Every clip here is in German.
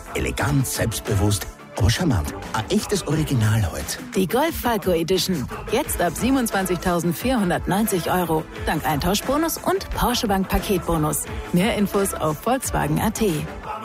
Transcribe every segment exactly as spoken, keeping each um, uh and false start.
Elegant, selbstbewusst, aber charmant. Ein echtes Original heute. Die Golf Falco Edition. Jetzt ab siebenundzwanzigtausendvierhundertneunzig Euro. Dank Eintauschbonus und Porsche Bank Paketbonus. Mehr Infos auf Volkswagen punkt at.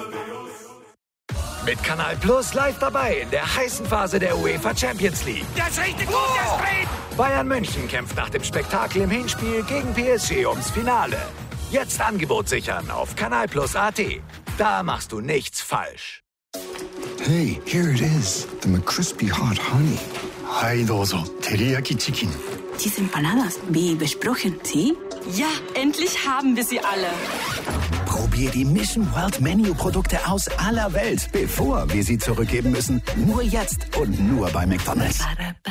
Mit Kanal Plus live dabei in der heißen Phase der UEFA Champions League. Das ist richtig gut, das Speed! Bayern München kämpft nach dem Spektakel im Hinspiel gegen P S G ums Finale. Jetzt Angebot sichern auf Kanal Plus punkt at. Da machst du nichts falsch. Hey, here it is, the McCrispy Hot Honey. Hi, dozo, teriyaki chicken. Diese Empanadas, wie besprochen, ¿sí? Ja, endlich haben wir sie alle. Probier die Mission World Menu Produkte aus aller Welt, bevor wir sie zurückgeben müssen. Nur jetzt und nur bei McDonald's.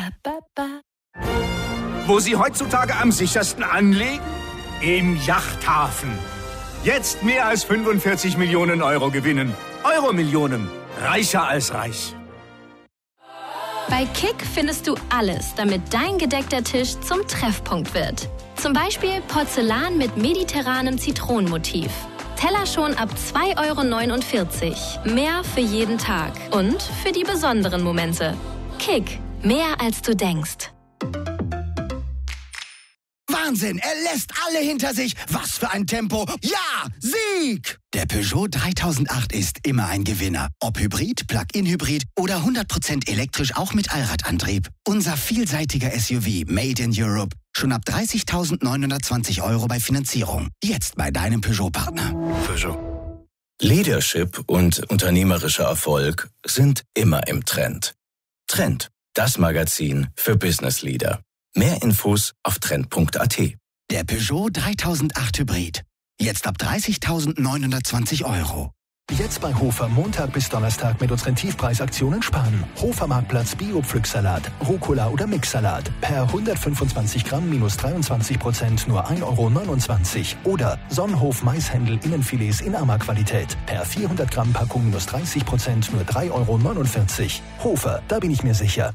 Wo Sie heutzutage am sichersten anlegen? Im Yachthafen. Jetzt mehr als fünfundvierzig Millionen Euro gewinnen. Euro-Millionen. Reicher als reich. Bei Kick findest du alles, damit dein gedeckter Tisch zum Treffpunkt wird. Zum Beispiel Porzellan mit mediterranem Zitronenmotiv. Teller schon ab zwei Euro neunundvierzig. Mehr für jeden Tag und für die besonderen Momente. Kick, mehr als du denkst. Wahnsinn, er lässt alle hinter sich. Was für ein Tempo. Ja, Sieg! Der Peugeot dreitausendacht ist immer ein Gewinner. Ob Hybrid, Plug-in-Hybrid oder hundert Prozent elektrisch auch mit Allradantrieb. Unser vielseitiger S U V Made in Europe. Schon ab dreißigtausendneunhundertzwanzig Euro bei Finanzierung. Jetzt bei deinem Peugeot-Partner. Peugeot. Leadership und unternehmerischer Erfolg sind immer im Trend. Trend, das Magazin für Business Leader. Mehr Infos auf trend punkt at. Der Peugeot dreitausendacht Hybrid. Jetzt ab dreißigtausendneunhundertzwanzig Euro. Jetzt bei Hofer Montag bis Donnerstag mit unseren Tiefpreisaktionen sparen. Hofer Marktplatz Bio-Pflücksalat, Rucola oder Mixsalat. Per hundertfünfundzwanzig Gramm minus dreiundzwanzig Prozent nur ein Euro neunundzwanzig. Oder Sonnenhof Maishändel Innenfilets in Arma-Qualität. Per vierhundert Gramm Packung minus dreißig Prozent nur drei Euro neunundvierzig. Hofer, da bin ich mir sicher.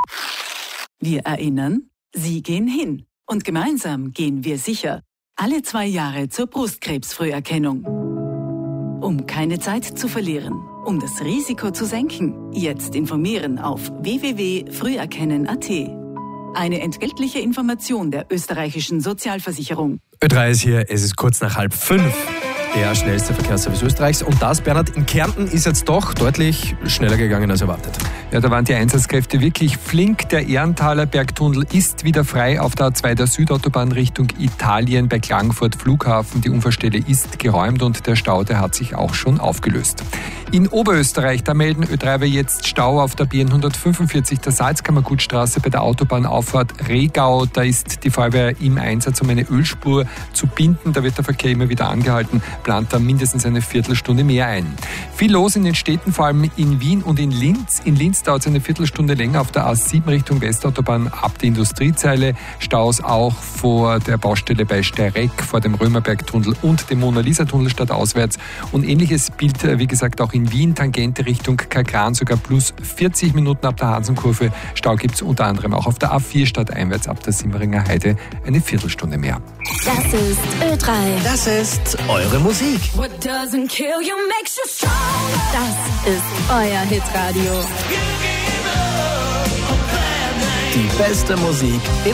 Wir erinnern, Sie gehen hin. Und gemeinsam gehen wir sicher. Alle zwei Jahre zur Brustkrebsfrüherkennung. Um keine Zeit zu verlieren, um das Risiko zu senken, jetzt informieren auf w w w punkt früherkennen punkt at. Eine entgeltliche Information der österreichischen Sozialversicherung. Ö drei ist hier, es ist kurz nach halb fünf. Der schnellste Verkehrsservice Österreichs. Und das, Bernhard, in Kärnten ist jetzt doch deutlich schneller gegangen als erwartet. Ja, da waren die Einsatzkräfte wirklich flink. Der Ehrenthaler Bergtunnel ist wieder frei auf der A zwei der Südautobahn Richtung Italien bei Klagenfurt Flughafen. Die Unfallstelle ist geräumt und der Stau, der hat sich auch schon aufgelöst. In Oberösterreich, da melden Ö drei jetzt Stau auf der B N hundertfünfundvierzig der Salzkammergutstraße bei der Autobahnauffahrt Regau. Da ist die Feuerwehr im Einsatz, um eine Ölspur zu binden. Da wird der Verkehr immer wieder angehalten. Plant da mindestens eine Viertelstunde mehr ein. Viel los in den Städten, vor allem in Wien und in Linz. In Linz dauert es eine Viertelstunde länger auf der A sieben Richtung Westautobahn ab der Industriezeile. Staus auch vor der Baustelle bei Steyreck, vor dem Römerbergtunnel und dem Mona-Lisa-Tunnel stadtauswärts. Und ähnliches Bild, wie gesagt, auch in Wien, Tangente Richtung Kagran, sogar plus vierzig Minuten ab der Hansenkurve. Stau gibt es unter anderem auch auf der A vier stadteinwärts ab der Simmeringer Heide eine Viertelstunde mehr. Das ist Ö drei. Das ist eure Musik. What doesn't kill you makes you stronger. Das ist euer Hitradio. Die beste Musik